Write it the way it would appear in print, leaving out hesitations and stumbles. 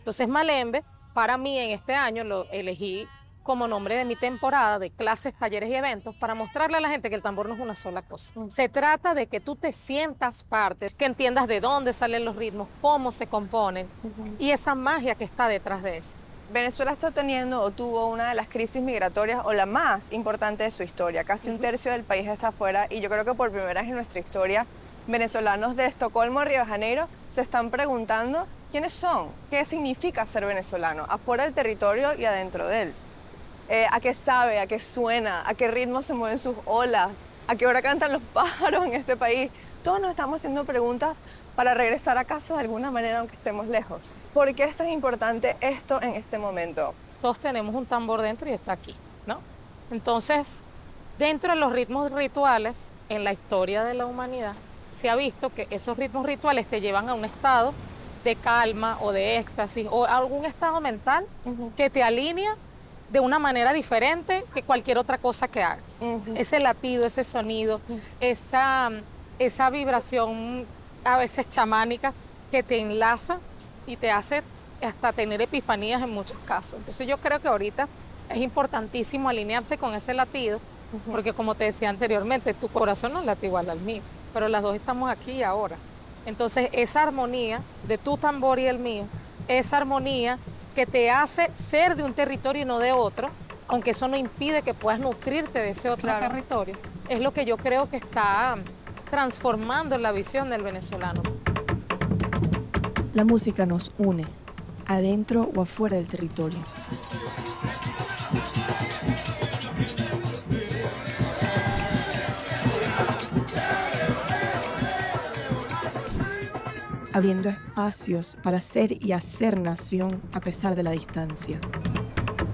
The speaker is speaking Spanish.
Entonces Malembe, para mí en este año lo elegí como nombre de mi temporada de clases, talleres y eventos para mostrarle a la gente que el tambor no es una sola cosa. Se trata de que tú te sientas parte, que entiendas de dónde salen los ritmos, cómo se componen y esa magia que está detrás de eso. Venezuela está teniendo o tuvo una de las crisis migratorias o la más importante de su historia. Casi un tercio del país está afuera y yo creo que por primera vez en nuestra historia, venezolanos de Estocolmo a Río de Janeiro se están preguntando quiénes son, qué significa ser venezolano, afuera del territorio y adentro de él. A qué sabe, a qué suena, a qué ritmo se mueven sus olas, a qué hora cantan los pájaros en este país. Todos nos estamos haciendo preguntas para regresar a casa de alguna manera, aunque estemos lejos. ¿Por qué es tan importante esto en este momento? Todos tenemos un tambor dentro y está aquí, ¿no? Entonces, dentro de los ritmos rituales, en la historia de la humanidad, se ha visto que esos ritmos rituales te llevan a un estado de calma o de éxtasis o algún estado mental que te alinea de una manera diferente que cualquier otra cosa que hagas. Ese latido, ese sonido, esa vibración a veces chamánica que te enlaza y te hace hasta tener epifanías en muchos casos. Entonces yo creo que ahorita es importantísimo alinearse con ese latido, porque como te decía anteriormente, tu corazón no late igual al mío, pero las dos estamos aquí y ahora. Entonces esa armonía de tu tambor y el mío, esa armonía que te hace ser de un territorio y no de otro, aunque eso no impide que puedas nutrirte de ese otro territorio, es lo que yo creo que está transformando la visión del venezolano. La música nos une, adentro o afuera del territorio. Abriendo espacios para ser y hacer nación a pesar de la distancia.